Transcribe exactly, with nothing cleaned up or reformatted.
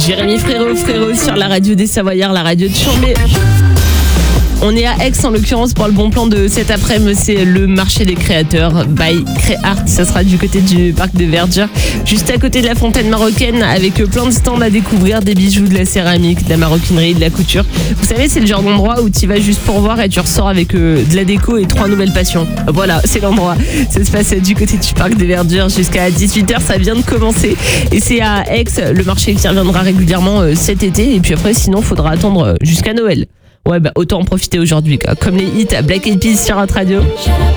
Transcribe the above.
Jérémy Frérot, Frérot sur la radio des Savoyards, la radio de Chambé. On est à Aix en l'occurrence pour le bon plan de cet après-midi, c'est le marché des créateurs by Créart. Ça sera du côté du parc de Verdure, juste à côté de la fontaine marocaine, avec plein de stands à découvrir, des bijoux, de la céramique, de la maroquinerie, de la couture. Vous savez, c'est le genre d'endroit où tu vas juste pour voir et tu ressors avec euh, de la déco et trois nouvelles passions. Voilà, c'est l'endroit. Ça se passe du côté du parc de Verdure jusqu'à dix-huit heures, ça vient de commencer. Et c'est à Aix, le marché qui reviendra régulièrement euh, cet été. Et puis après, sinon, faudra attendre jusqu'à Noël. Ouais, bah autant en profiter aujourd'hui, quoi. Comme les hits Black Eyed Peas sur notre radio.